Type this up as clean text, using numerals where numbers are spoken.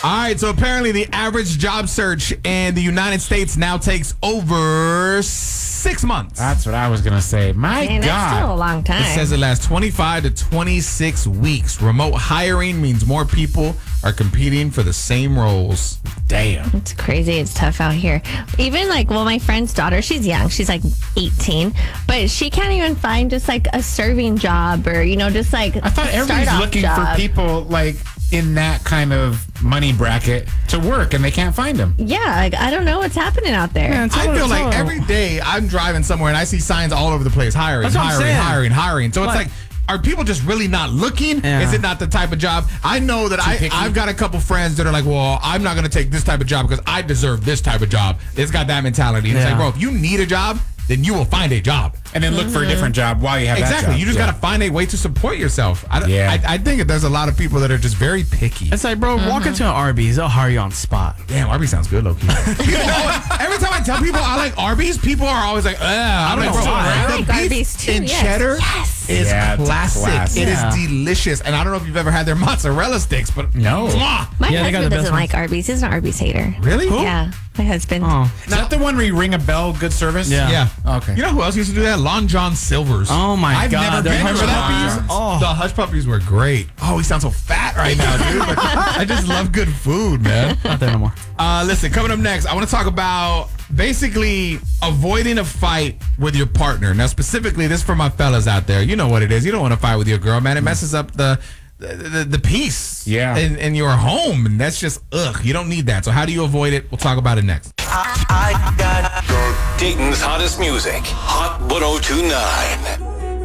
All right, so apparently the average job search in the United States now takes over 6 months. That's what I was going to say. My Man, God. that's still a long time. It says it lasts 25 to 26 weeks. Remote hiring means more people are competing for the same roles. Damn. It's crazy. It's tough out here. Even my friend's daughter, she's young. She's like 18, but she can't even find just like a serving job or, just like I thought everybody's start-off looking job. for people like in that kind of money bracket to work and they can't find them. Yeah, I don't know what's happening out there. I feel like every day I'm driving somewhere and I see signs all over the place. Hiring. So it's like, are people just really not looking? Yeah. Is it not the type of job? I know that I've got a couple friends that are like, well, I'm not going to take this type of job because I deserve this type of job. It's got that mentality. And it's like, bro, if you need a job, then you will find a job. And then look for a different job while you have that Exactly. job. You just got to find a way to support yourself. I think that there's a lot of people that are just very picky. It's like, bro, walk into an Arby's. They'll hire you on spot. Damn, Arby's sounds good, low-key. Every time I tell people I like Arby's, people are always like, I'm like, bro, I the like beef Arby's too, and yes. cheddar Yes. is it's classic. classic. It Yeah. is delicious. And I don't know if you've ever had their mozzarella sticks, but No. Mwah. My Yeah, they got the husband best doesn't ones. like Arby's. He's an Arby's hater. Really? Yeah, my husband. Oh. Is that the one where you ring a bell, good service? Yeah. Yeah. Okay. You know who else used to do that? Long John Silver's. Oh, my I've God. never They're been to hush Long puppies. John's. Oh. The hush puppies were great. Oh, he sounds so fat right now, dude. But I just love good food, man. Not there no more. Listen, coming up next, I want to talk about basically avoiding a fight with your partner. Now, specifically, this is for my fellas out there. You know what it is. You don't want to fight with your girl, man. It messes up the peace in your home. And that's just, you don't need that. So how do you avoid it? We'll talk about it next. I got Dayton's hottest music, Hot 102.9.